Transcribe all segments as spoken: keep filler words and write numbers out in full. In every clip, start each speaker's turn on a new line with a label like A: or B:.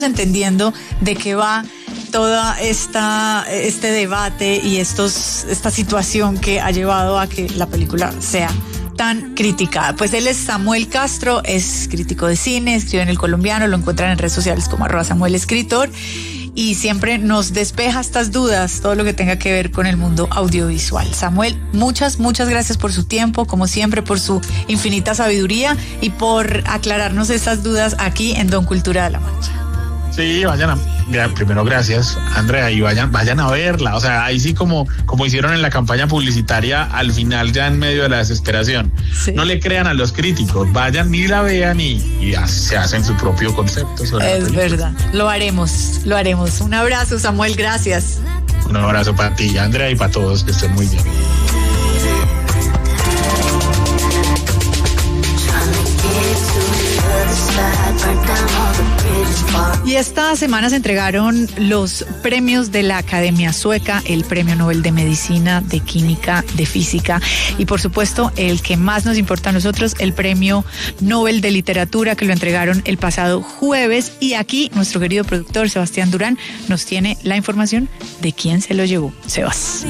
A: entendiendo de qué va toda esta este debate y estos esta situación que ha llevado a que la película sea tan criticada. Pues él es Samuel Castro, es crítico de cine, escribe en El Colombiano, lo encuentran en redes sociales como arroba Samuel Escritor, y siempre nos despeja estas dudas, todo lo que tenga que ver con el mundo audiovisual. Samuel, muchas, muchas gracias por su tiempo, como siempre, por su infinita sabiduría y por aclararnos estas dudas aquí en Don Cultura de la Mancha.
B: Sí, vayan a, primero gracias, Andrea, y vayan, vayan a verla. O sea, ahí sí como, como hicieron en la campaña publicitaria, al final ya en medio de la desesperación. Sí. No le crean a los críticos, vayan y la vean y, y se hacen su propio concepto sobre
A: Es verdad, lo haremos, lo haremos. Un abrazo, Samuel, gracias.
B: Un abrazo para ti, Andrea, y para todos, que estén muy bien.
A: Y esta semana se entregaron los premios de la Academia Sueca, el Premio Nobel de Medicina, de Química, de Física y por supuesto el que más nos importa a nosotros, el Premio Nobel de Literatura, que lo entregaron el pasado jueves. Y aquí nuestro querido productor Sebastián Durán nos tiene la información de quién se lo llevó. Sebas.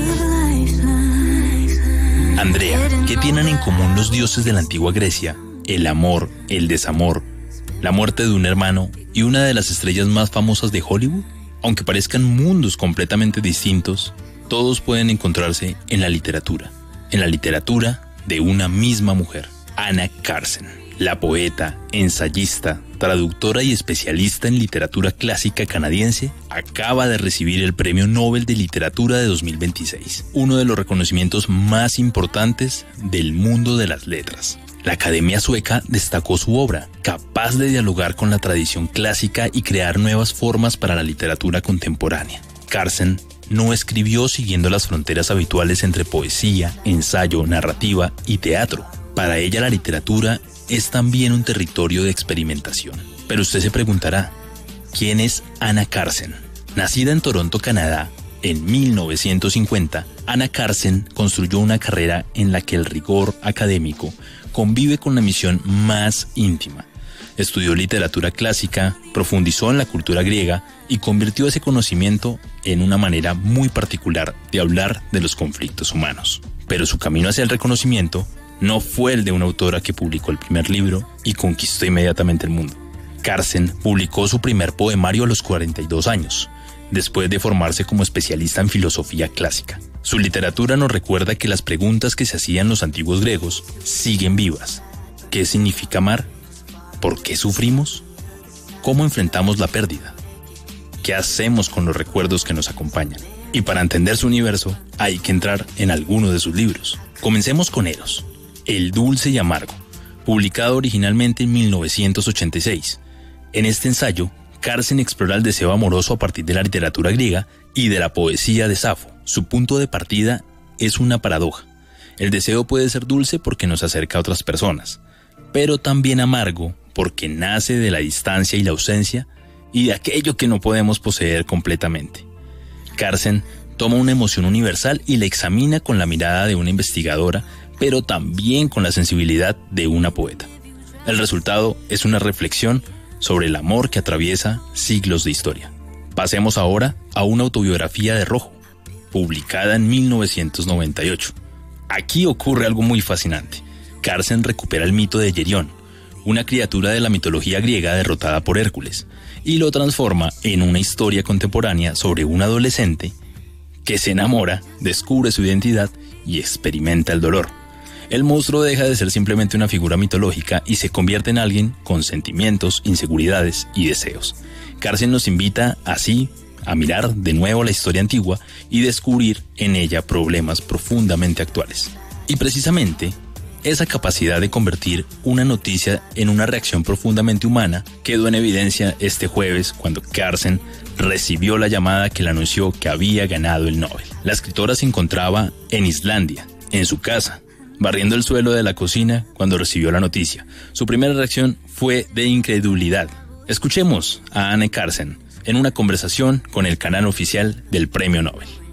C: Andrea, ¿qué tienen en común los dioses de la antigua Grecia? El amor, el desamor, la muerte de un hermano y una de las estrellas más famosas de Hollywood. Aunque parezcan mundos completamente distintos, todos pueden encontrarse en la literatura. En la literatura de una misma mujer, Anna Carson. La poeta, ensayista, traductora y especialista en literatura clásica canadiense acaba de recibir el Premio Nobel de Literatura de dos mil veintiséis, uno de los reconocimientos más importantes del mundo de las letras. La Academia Sueca destacó su obra, capaz de dialogar con la tradición clásica y crear nuevas formas para la literatura contemporánea. Carson no escribió siguiendo las fronteras habituales entre poesía, ensayo, narrativa y teatro. Para ella la literatura es también un territorio de experimentación. Pero usted se preguntará, ¿quién es Anna Carson? Nacida en Toronto, Canadá, en mil novecientos cincuenta, Anna Carson construyó una carrera en la que el rigor académico convive con la misión más íntima. Estudió literatura clásica, profundizó en la cultura griega y convirtió ese conocimiento en una manera muy particular de hablar de los conflictos humanos. Pero su camino hacia el reconocimiento no fue el de una autora que publicó el primer libro y conquistó inmediatamente el mundo. Carson publicó su primer poemario a los cuarenta y dos años, después de formarse como especialista en filosofía clásica. Su literatura nos recuerda que las preguntas que se hacían los antiguos griegos siguen vivas. ¿Qué significa amar? ¿Por qué sufrimos? ¿Cómo enfrentamos la pérdida? ¿Qué hacemos con los recuerdos que nos acompañan? Y para entender su universo, hay que entrar en alguno de sus libros. Comencemos con Eros, el dulce y amargo, publicado originalmente en mil novecientos ochenta y seis. En este ensayo, Carson explora el deseo amoroso a partir de la literatura griega y de la poesía de Safo. Su punto de partida es una paradoja. El deseo puede ser dulce porque nos acerca a otras personas, pero también amargo porque nace de la distancia y la ausencia y de aquello que no podemos poseer completamente. Carson toma una emoción universal y la examina con la mirada de una investigadora, pero también con la sensibilidad de una poeta. El resultado es una reflexión sobre el amor que atraviesa siglos de historia. Pasemos ahora a una autobiografía de Rojo, publicada en mil novecientos noventa y ocho. Aquí ocurre algo muy fascinante. Carson recupera el mito de Gerión, una criatura de la mitología griega derrotada por Hércules, y lo transforma en una historia contemporánea sobre un adolescente que se enamora, descubre su identidad y experimenta el dolor. El monstruo deja de ser simplemente una figura mitológica y se convierte en alguien con sentimientos, inseguridades y deseos. Carson nos invita, así, a mirar de nuevo la historia antigua y descubrir en ella problemas profundamente actuales. Y precisamente, esa capacidad de convertir una noticia en una reacción profundamente humana quedó en evidencia este jueves cuando Carson recibió la llamada que le anunció que había ganado el Nobel. La escritora se encontraba en Islandia, en su casa, barriendo el suelo de la cocina cuando recibió la noticia. Su primera reacción fue de incredulidad. Escuchemos a Anna Carson en una conversación con el canal oficial del Premio Nobel.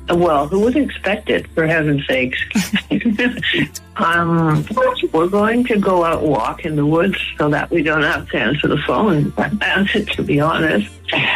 D: Well, who would expect it, for heaven's sakes? um, we're going to go out and walk in the woods so that we don't have to answer the phone, to be honest.